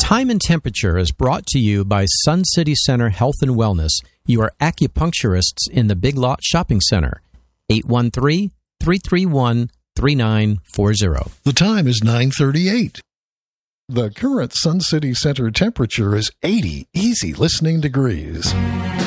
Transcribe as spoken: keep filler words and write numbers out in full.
Time and Temperature is brought to you by Sun City Center Health and Wellness, your acupuncturists in the Big Lot Shopping Center. eight one three, three three one, three nine four zero. The time is nine thirty-eight. The current Sun City Center temperature is eighty easy listening degrees.